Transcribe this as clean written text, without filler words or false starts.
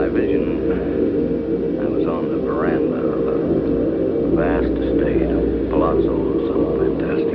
vision, I was on the veranda of a vast estate, a palazzo of some fantastic